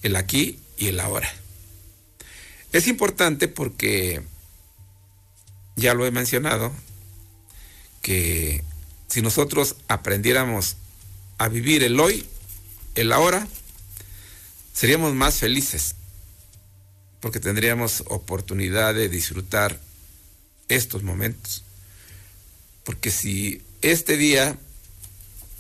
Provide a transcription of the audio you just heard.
el aquí y el ahora. Es importante porque, ya lo he mencionado, que si nosotros aprendiéramos a vivir el hoy, el ahora, seríamos más felices, porque tendríamos oportunidad de disfrutar estos momentos. Porque si este día